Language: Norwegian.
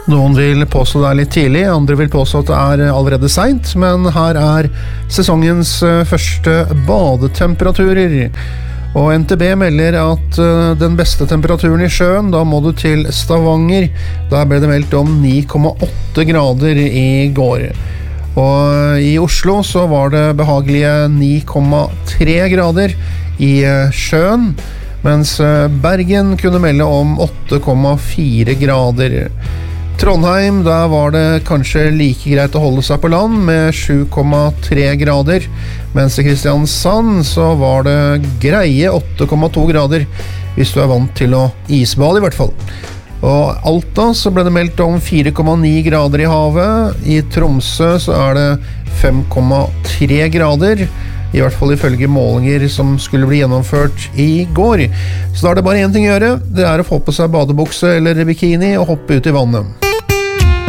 Noen vil påstå det litt tidlig, andre vil påstå at det allerede sent, men her sesongens første badetemperaturer. Og NTB melder at den beste temperaturen i sjøen, da må du til Stavanger. Der ble det meldt om 9,8 grader i går. Og i Oslo så var det behagelige 9,3 grader i sjøen, mens Bergen kunne melde om 8,4 grader. Trondheim, der var det kanskje like greit å holde seg på land med 7,3 grader, mens i Kristiansand så var det greie 8,2 grader, hvis du vant til å isbade i hvert fall. Og Alta så ble det meldt om 4,9 grader i havet, i Tromsø så det 5,3 grader, i hvert fall ifølge målinger som skulle bli gjennomført i går. Så da det bare en ting å gjøre, det å få på seg badebukse eller bikini og hoppe ut i vannet.